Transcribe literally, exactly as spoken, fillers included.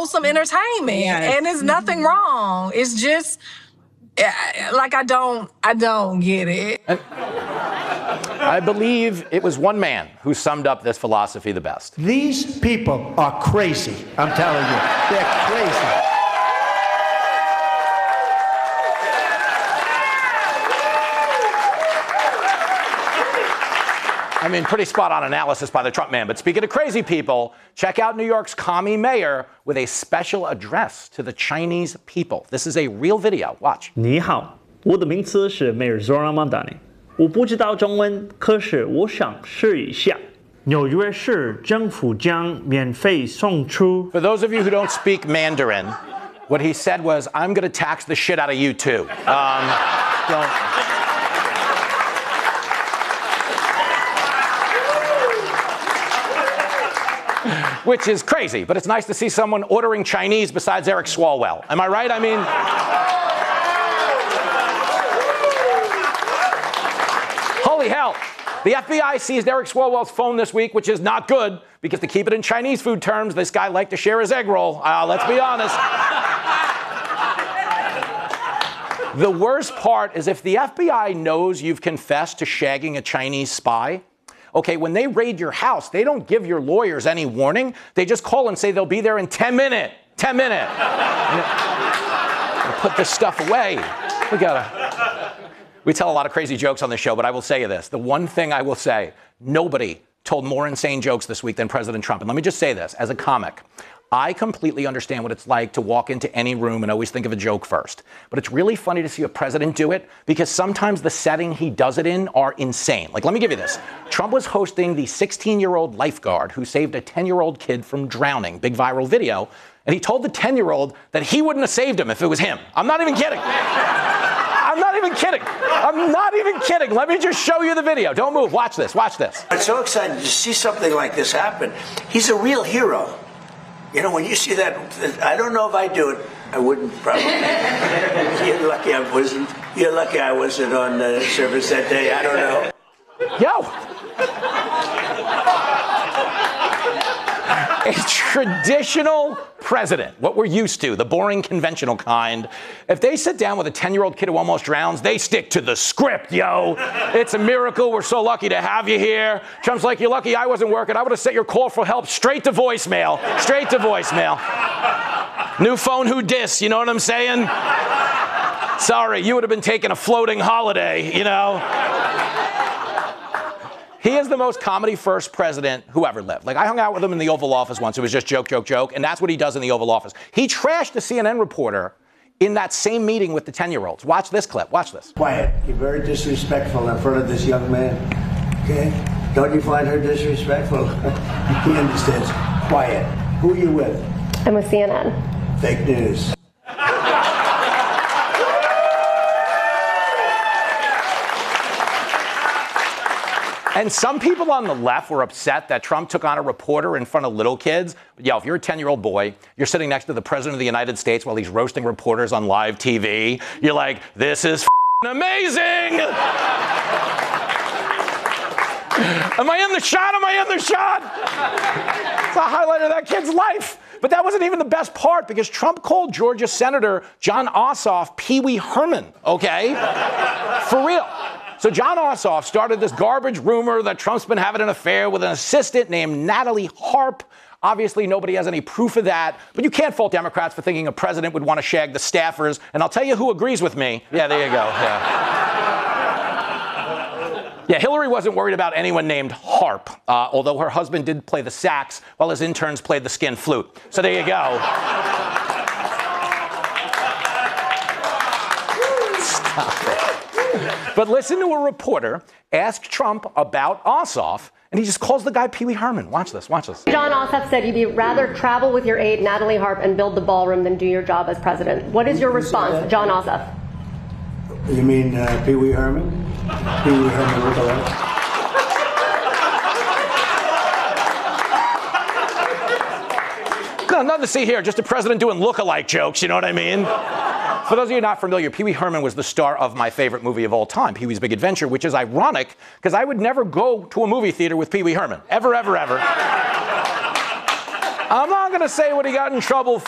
wholesome entertainment, yes. and there's nothing wrong. It's just like I don't, I don't get it. And I believe it was one man who summed up this philosophy the best. These people are crazy. I'm telling you, they're crazy. I mean, pretty spot-on analysis by the Trump man. But speaking of crazy people, check out New York's commie mayor with a special address to the Chinese people. This is a real video. Watch. 你好，我的名字是 Mayor Zoran Mamdani。我不知道中文，可是我想试一下。纽约市政府将免费送出。 For those of you who don't speak Mandarin, what he said was, I'm going to tax the shit out of you too. Um, don't... Which is crazy, but it's nice to see someone ordering Chinese besides Eric Swalwell. Am I right? I mean... Holy hell. The F B I seized Eric Swalwell's phone this week, which is not good, because to keep it in Chinese food terms, this guy liked to share his egg roll. Uh, let's be honest. The worst part is if the F B I knows you've confessed to shagging a Chinese spy, okay, when they raid your house, they don't give your lawyers any warning. They just call and say they'll be there in ten minutes. ten minutes. Put this stuff away. We gotta... We tell a lot of crazy jokes on this show, but I will say you this. The one thing I will say, nobody told more insane jokes this week than President Trump. And let me just say this, as a comic, I completely understand what it's like to walk into any room and always think of a joke first. But it's really funny to see a president do it because sometimes the setting he does it in are insane. Like, let me give you this. Trump was hosting the sixteen-year-old lifeguard who saved a ten-year-old kid from drowning. Big viral video. And he told the ten-year-old that he wouldn't have saved him if it was him. I'm not even kidding. I'm not even kidding. I'm not even kidding. Let me just show you the video. Don't move. Watch this. Watch this. I'm so excited to see something like this happen. He's a real hero. You know, when you see that, I don't know if I do it. I wouldn't probably. You're lucky I wasn't. You're lucky I wasn't on the service that day. I don't know. Yo. A traditional president, what we're used to, the boring, conventional kind. If they sit down with a ten-year-old kid who almost drowns, they stick to the script, yo. It's a miracle. We're so lucky to have you here. Trump's like, you're lucky I wasn't working. I would have sent your call for help straight to voicemail. Straight to voicemail. New phone, who dis? You know what I'm saying? Sorry, you would have been taking a floating holiday, you know? He is the most comedy-first president who ever lived. Like, I hung out with him in the Oval Office once. It was just joke, joke, joke. And that's what he does in the Oval Office. He trashed the C N N reporter in that same meeting with the ten-year-olds. Watch this clip. Watch this. Quiet. You're very disrespectful in front of this young man. Okay? Don't you find her disrespectful? He understands. Quiet. Who are you with? I'm with C N N. Fake news. And some people on the left were upset that Trump took on a reporter in front of little kids. But yo, if you're a ten-year-old boy, you're sitting next to the president of the United States while he's roasting reporters on live T V. You're like, this is f***ing amazing. Am I in the shot? Am I in the shot? It's a highlight of that kid's life. But that wasn't even the best part because Trump called Georgia Senator Jon Ossoff Pee Wee Herman, okay? For real. So Jon Ossoff started this garbage rumor that Trump's been having an affair with an assistant named Natalie Harp. Obviously, nobody has any proof of that. But you can't fault Democrats for thinking a president would want to shag the staffers. And I'll tell you who agrees with me. Yeah, there you go. Yeah, yeah Hillary wasn't worried about anyone named Harp, uh, although her husband did play the sax while his interns played the skin flute. So there you go. Stop it. But listen to a reporter ask Trump about Ossoff, and he just calls the guy Pee Wee Herman. Watch this, watch this. Jon Ossoff said you'd be rather travel with your aide, Natalie Harp, and build the ballroom than do your job as president. What is your response to Jon Ossoff? You mean uh, Pee Wee Herman? Pee Wee Herman lookalike? No, nothing to see here, just a president doing look-alike jokes, you know what I mean? For those of you not familiar, Pee Wee Herman was the star of my favorite movie of all time, Pee Wee's Big Adventure, which is ironic because I would never go to a movie theater with Pee Wee Herman. Ever, ever, ever. I'm not going to say what he got in trouble for.